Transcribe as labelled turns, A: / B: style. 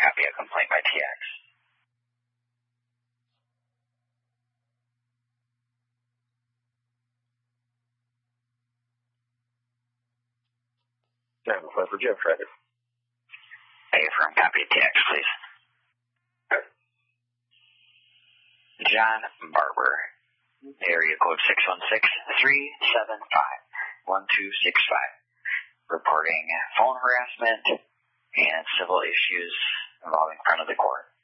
A: copy a complaint by TX.
B: Now, for Jeff Shredder.
A: A firm copy of TX, please. John Barber, area code 616-375-1265, reporting phone harassment and civil issues involving front of the court.